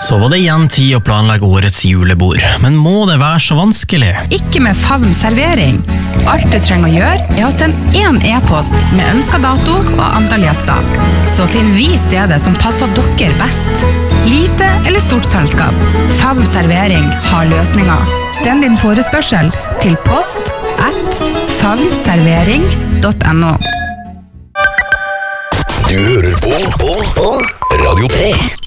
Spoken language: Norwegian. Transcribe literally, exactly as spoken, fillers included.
Så var det igjen tid å planlegge årets julebord, men må det være så vanskelig? Ikke med Favn servering. Alt du trenger å gjøre er å sende en e-post med ønsket dato og antall gjester. Så finner vi stedet som passer dere best. Lite eller stort selskap. Favn servering har løsninger. Send din forespørsel til post at favnservering punktum no. Du hører på, på, på Radio tre.